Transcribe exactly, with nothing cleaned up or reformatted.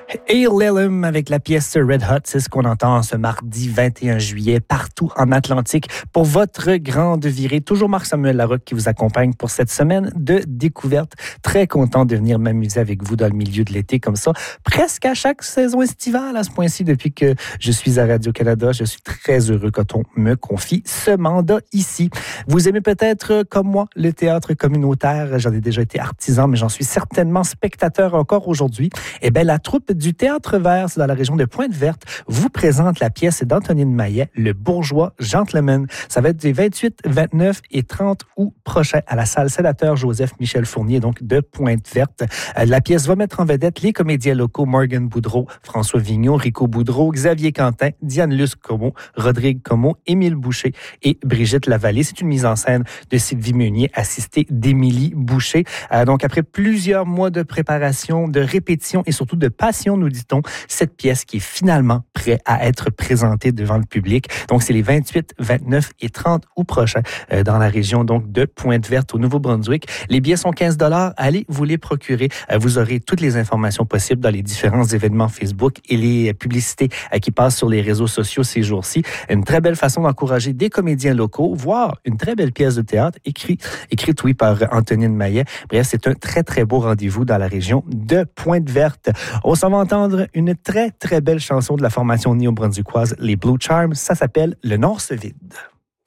Hey Lilum avec la pièce Red Hot, c'est ce qu'on entend ce mardi vingt et un juillet partout en Atlantique pour votre grande virée. Toujours Marc-Samuel Larocque qui vous accompagne pour cette semaine de découverte. Très content de venir m'amuser avec vous dans le milieu de l'été comme ça, presque à chaque saison estivale à ce point-ci depuis que je suis à Radio-Canada. Je suis très heureux quand on me confie ce mandat ici. Vous aimez peut-être comme moi le théâtre communautaire. J'en ai déjà été artisan, mais j'en suis certainement spectateur encore aujourd'hui. Eh bien, la troupe du Théâtre Vert, c'est dans la région de Pointe-Verte, vous présente la pièce d'Antonine Maillet, Le Bourgeois Gentleman. Ça va être des vingt-huit, vingt-neuf et trente août prochains à la salle Sénateur Joseph-Michel Fournier, donc de Pointe-Verte. La pièce va mettre en vedette les comédiens locaux Morgan Boudreau, François Vigneault, Rico Boudreau, Xavier Quentin, Diane Luce Comeau, Rodrigue Comeau, Émile Boucher et Brigitte Lavallée. C'est une mise en scène de Sylvie Meunier, assistée d'Émilie Boucher. Euh, donc, après plusieurs mois de préparation, de répétition et surtout de passion, nous dit-on, cette pièce qui est finalement prête à être présentée devant le public. Donc, c'est les vingt-huit, vingt-neuf et trente août prochains euh, dans la région donc de Pointe-Verte au Nouveau-Brunswick. Les billets sont quinze dollars. Allez vous les procurer. Euh, vous aurez toutes les informations possibles dans les différents événements Facebook et les publicités euh, qui passent sur les réseaux sociaux ces jours-ci. Une très belle façon d'encourager des comédiens locaux, voire une très belle pièce de théâtre écrite, écrite oui, par Antonine Maillet. Bref, c'est un très, très beau rendez-vous dans la région de Pointe-Verte. On s'en va entendre une très, très belle chanson de la formation néo-brunswickoise, les Blue Charms. Ça s'appelle « Le Nord se vide ».